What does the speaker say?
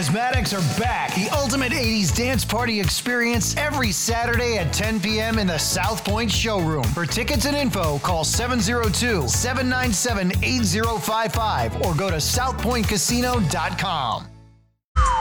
Jazzmatics are back. The ultimate 80s dance party experience every Saturday at 10 p.m. in the South Point showroom. For tickets and info, call 702-797-8055 or go to southpointcasino.com.